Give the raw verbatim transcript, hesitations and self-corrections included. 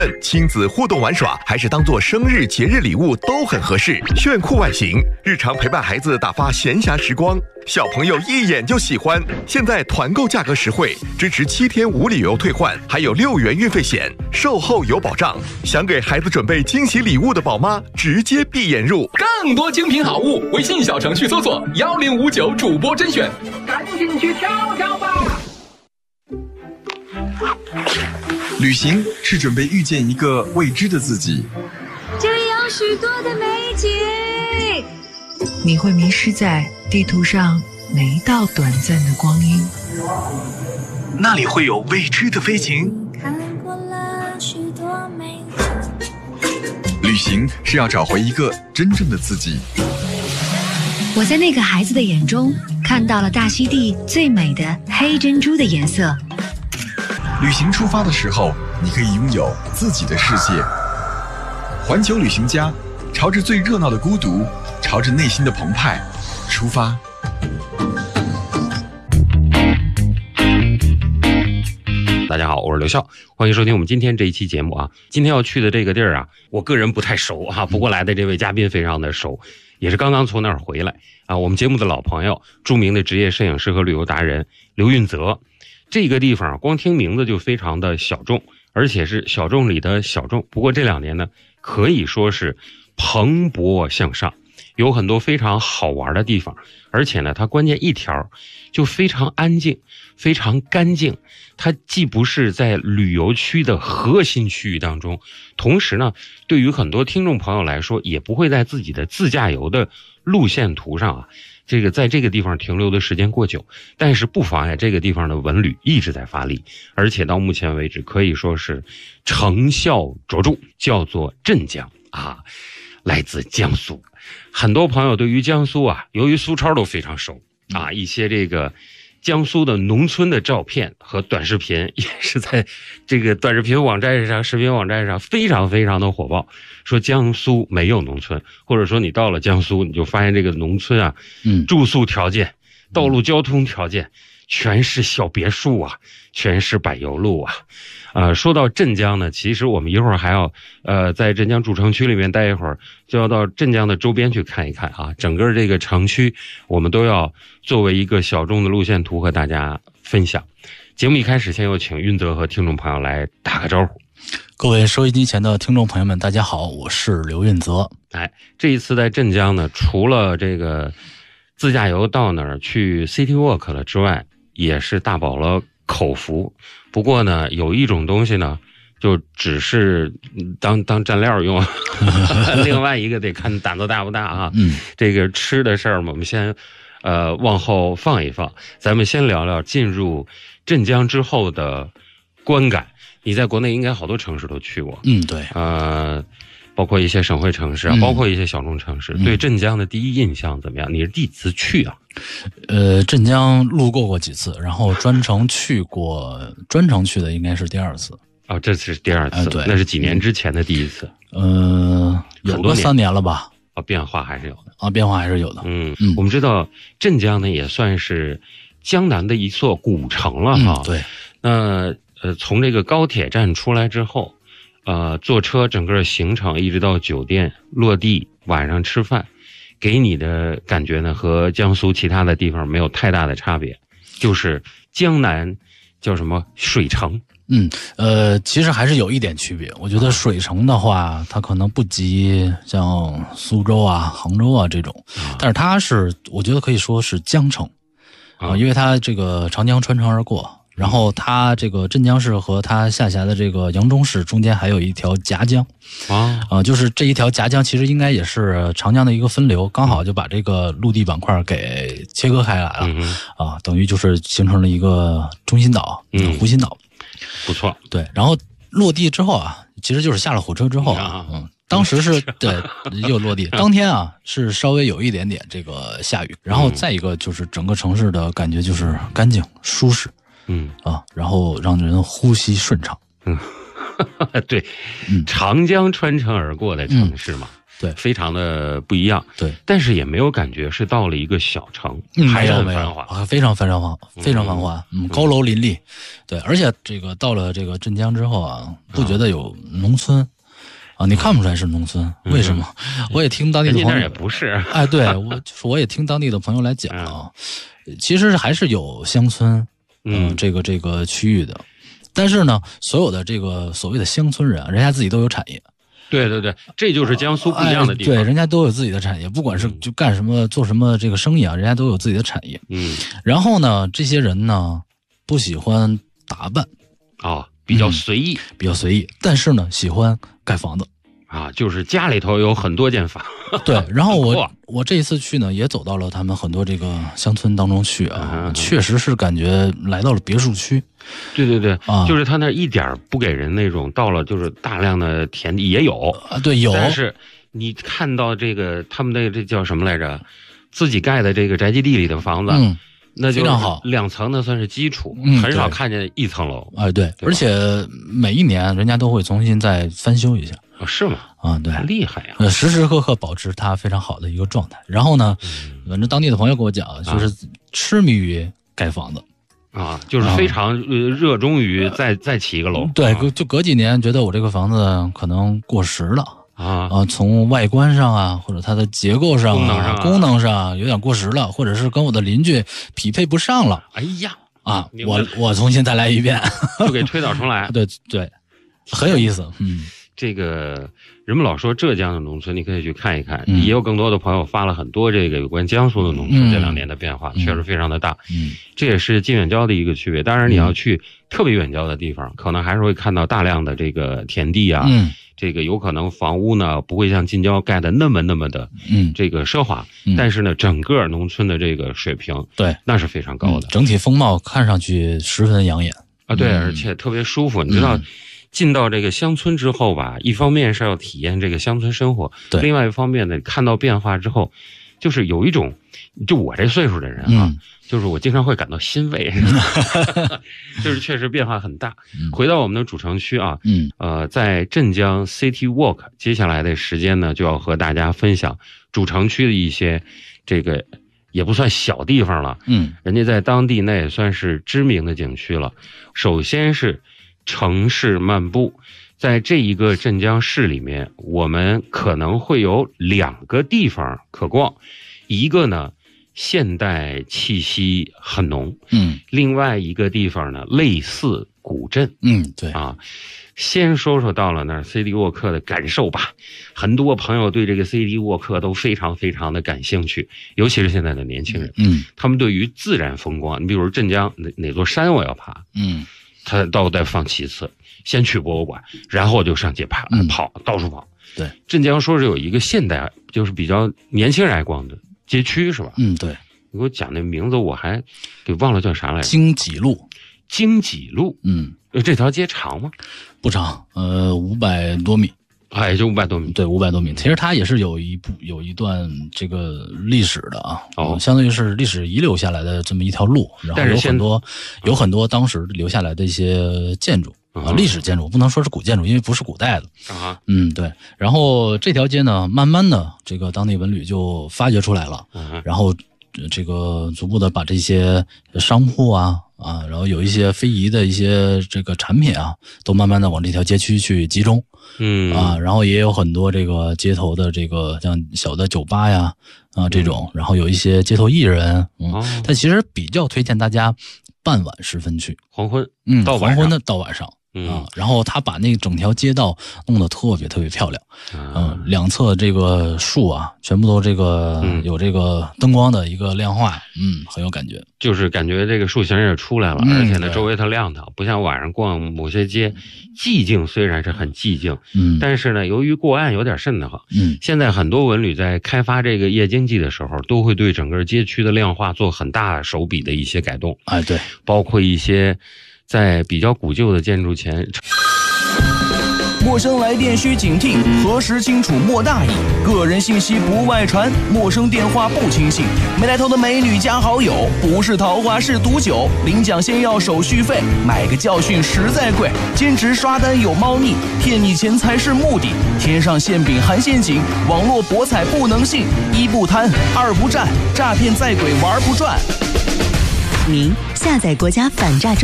亲子互动玩耍，还是当做生日节日礼物都很合适。炫酷外形，日常陪伴孩子打发闲暇时光，小朋友一眼就喜欢。现在团购价格实惠，支持七天无理由退换，还有六元运费险，售后有保障。想给孩子准备惊喜礼物的宝妈，直接闭眼入。 更多精品好物，微信小程序搜索幺零五九主播甄选，赶紧去挑挑吧。 旅行是准备遇见一个未知的自己， 这里有许多的美景， 你会迷失在地图上每一道短暂的光阴， 那里会有未知的飞行。 看过了许多美景， 旅行是要找回一个真正的自己。 我在那个孩子的眼中看到了大溪地最美的黑珍珠的颜色。 旅行出发的时候，你可以拥有自己的世界。环球旅行家，朝着最热闹的孤独，朝着内心的澎湃出发。 大家好，我是刘笑，欢迎收听我们今天这一期节目啊。今天要去的这个地儿啊，我个人不太熟啊，不过来的这位嘉宾非常的熟，也是刚刚从那儿回来啊。我们节目的老朋友，著名的职业摄影师和旅游达人刘运泽。这个地方光听名字就非常的小众，而且是小众里的小众。不过这两年呢，可以说是蓬勃向上，有很多非常好玩的地方，而且呢，它关键一条就非常安静，非常干净。它既不是在旅游区的核心区域当中，同时呢，对于很多听众朋友来说，也不会在自己的自驾游的路线图上啊，这个在这个地方停留的时间过久，但是不妨碍这个地方的文旅一直在发力，而且到目前为止可以说是成效卓著，叫做镇江啊，来自江苏。很多朋友对于江苏啊，由于苏超都非常熟啊，一些这个江苏的农村的照片和短视频也是在这个短视频网站上、视频网站上非常非常的火爆，说江苏没有农村，或者说你到了江苏，你就发现这个农村啊，嗯，住宿条件、道路交通条件全是小别墅啊，全是柏油路啊。呃，说到镇江呢，其实我们一会儿还要呃在镇江主城区里面待一会儿，就要到镇江的周边去看一看啊。整个这个城区我们都要作为一个小众的路线图和大家分享。节目一开始，先有请运泽和听众朋友来打个招呼。 各位收音机前的听众朋友们，大家好，我是刘运泽。 哎，这一次在镇江呢，除了这个自驾游到那儿去 City Walk 了之外，也是大饱了口福。不过呢，有一种东西呢，就只是当当蘸料用，另外一个得看胆子大不大啊。嗯，这个吃的事儿嘛，我们先呃往后放一放，咱们先聊聊进入镇江之后的观感。你在国内应该好多城市都去过， 嗯，对， 呃，包括一些省会城市啊，嗯、包括一些小众城市。嗯、对镇江的第一印象怎么样？你是第一次去啊？ 呃，镇江路过过几次，然后专程去过，专程去的应该是第二次。 哦，这是第二次， 呃、对， 那是几年之前的第一次？ 呃，有个三年了吧？ 啊，变化还是有的啊，变化还是有的。 嗯嗯，我们知道镇江呢也算是江南的一座古城了哈。 嗯、对， 那呃，从这个高铁站出来之后，呃，坐车整个行程一直到酒店落地，晚上吃饭。给你的感觉呢，和江苏其他的地方没有太大的差别，就是江南叫什么水城。 嗯，呃，其实还是有一点区别。我觉得水城的话，它可能不及像苏州啊、杭州啊这种，但是它是，我觉得可以说是江城啊，因为它这个长江穿城而过。然后它这个镇江市和它下辖的这个扬州市中间还有一条夹江啊，呃，就是这一条夹江其实应该也是长江的一个分流，刚好就把这个陆地板块给切割开来了、嗯、啊，等于就是形成了一个中心岛，嗯，湖心岛， 不错。 对，然后落地之后啊，其实就是下了火车之后啊，嗯，当时是对又落地，当天啊是稍微有一点点这个下雨，然后再一个就是整个城市的感觉就是干净舒适。嗯啊，然后让人呼吸顺畅。 嗯，对，嗯，长江穿城而过的城市嘛。嗯、 对， 非常的不一样。 对， 但是也没有感觉是到了一个小城， 嗯、 还是没有没有很繁华， 啊，非常非常繁非常繁华，嗯，高楼林立，对，而且这个到了这个镇江之后啊，不觉得有农村。啊，你看不出来是农村，为什么？嗯、我也听当地的朋友， 也不是， 哎，对我就是我也听当地的朋友来讲啊，嗯、其实还是有乡村，嗯、呃，这个这个区域的，但是呢，所有的这个所谓的乡村人啊，人家自己都有产业。 对对对，这就是江苏不一样的地方。 哎、对，人家都有自己的产业，不管是就干什么、做什么这个生意啊，人家都有自己的产业。 嗯， 然后呢，这些人呢不喜欢打扮， 哦，比较随意、 嗯，比较随意，但是呢喜欢盖房子。 啊，就是家里头有很多间房。 对，然后我我这一次去呢，也走到了他们很多这个乡村当中去啊，嗯、确实是感觉来到了别墅区。 对对对， 啊， 就是他那一点不给人那种到了就是大量的田地也有啊，对有， 但是你看到这个他们那个这叫什么来着？自己盖的这个宅基地里的房子。 嗯。 那就非常好， 两层的算是基础， 嗯、 很少看见一层楼啊、呃。对， 对， 而且每一年人家都会重新再翻修一下。 哦，是吗？ 啊，对， 厉害呀、 啊！时时刻刻保持它非常好的一个状态。然后呢，嗯、反正当地的朋友跟我讲，就是痴迷于盖房子啊，就是非常热衷于再、啊、再起一个楼。 对， 啊、 就隔几年觉得我这个房子可能过时了。 啊啊，从外观上啊，或者它的结构上、啊、 功能上、啊、 功能上有点过时了，或者是跟我的邻居匹配不上了。 哎呀， 啊，我我重新再来一遍， 就给推倒重来。 对对，很有意思。嗯， 这个人们老说浙江的农村，你可以去看一看， 嗯、 也有更多的朋友发了很多这个有关江苏的农村、嗯、这两年的变化，确实非常的大。 嗯， 这也是近远郊的一个区别。当然，你要去特别远郊的地方，嗯、可能还是会看到大量的这个田地啊。 嗯。 这个有可能房屋呢不会像近郊盖的那么那么的， 嗯， 这个奢华， 嗯、 但是呢，整个农村的这个水平， 对， 那是非常高的， 嗯、整体风貌看上去十分养眼啊，对，嗯、而且特别舒服。你知道， 嗯、 进到这个乡村之后吧，一方面是要体验这个乡村生活， 对， 另外一方面呢，看到变化之后，就是有一种，就我这岁数的人啊。 嗯就是我经常会感到欣慰，就是确实变化很大。 嗯、 回到我们的主城区啊， 嗯， 呃，在镇江 City Walk， 接下来的时间呢，就要和大家分享主城区的一些这个也不算小地方了， 嗯， 人家在当地那也算是知名的景区了。首先是城市漫步，在这一个镇江市里面，我们可能会有两个地方可逛，一个呢。现代气息很浓， 嗯， 另外一个地方呢，类似古镇， 嗯，对啊，先说说到了那儿 C D 沃克的感受吧。很多朋友对这个 C D 沃克都非常非常的感兴趣，尤其是现在的年轻人， 嗯， 他们对于自然风光，你比如镇江哪哪座山我要爬， 嗯， 他倒得放其次，先去博物馆，然后就上街爬、 嗯、 跑，到处跑。 对， 镇江说是有一个现代，就是比较年轻人爱逛的。街区是吧？ 嗯，对。 你给我讲那名字，我还给忘了叫啥来着。 京畿路。 京畿路。 嗯， 这条街长吗？ 不长，呃，五百多米。 哎，就五百多米。 对，五百多米。其实它也是有一部有一段这个历史的啊， 哦， 相当于是历史遗留下来的这么一条路，然后有很多有很多当时留下来的一些建筑。啊，历史建筑不能说是古建筑，因为不是古代的啊。 嗯，对。然后这条街呢，慢慢的，这个当地文旅就发掘出来了， 啊、 然后这个逐步的把这些商铺啊啊，然后有一些非遗的一些这个产品啊，都慢慢的往这条街区去集中。 嗯啊，然后也有很多这个街头的这个像小的酒吧呀啊这种， 嗯、 然后有一些街头艺人，嗯， 哦、 但其实比较推荐大家傍晚时分去， 黄昏， 嗯， 到黄昏的到晚上。 嗯啊，然后他把那整条街道弄得特别特别漂亮， 嗯、 呃，两侧这个树啊，全部都这个、 嗯、 有这个灯光的一个亮化，嗯，很有感觉。 就是感觉这个树形也出来了， 嗯、 而且呢，周围它亮堂，不像晚上逛某些街，寂静虽然是很寂静， 嗯， 但是呢，由于过暗有点瘆得慌， 嗯， 现在很多文旅在开发这个夜经济的时候，都会对整个街区的亮化做很大手笔的一些改动， 哎，对， 包括一些在比较古旧的建筑前。 陌生来电需警惕，核实清楚莫大意。个人信息不外传，陌生电话不轻信。没来头的美女加好友，不是桃花是毒酒。领奖先要手续费，买个教训实在贵。兼职刷单有猫腻，骗你钱财是目的。天上馅饼含陷阱，网络博彩不能信。一不贪，二不占，诈骗在鬼玩不转。 您下载国家反诈